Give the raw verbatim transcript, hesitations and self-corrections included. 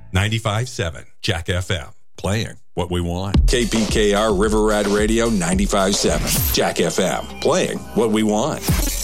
ninety-five point seven Jack F M. Playing what we want. K P K R River Rat Radio ninety-five point seven Jack F M. Playing what we want.